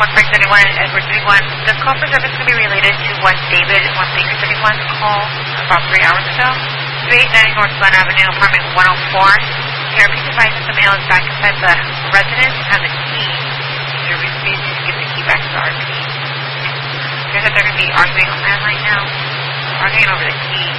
141 and Edward 31. This call for service can be related to one David 1331 call about 3 hours ago. 389 North Glen Avenue, apartment 104. Here, please advise that the mail is back inside the residence and the key. You're refusing to give the key back to the RP. Here's that they're going to be arguing on landline now. Arguing over the key.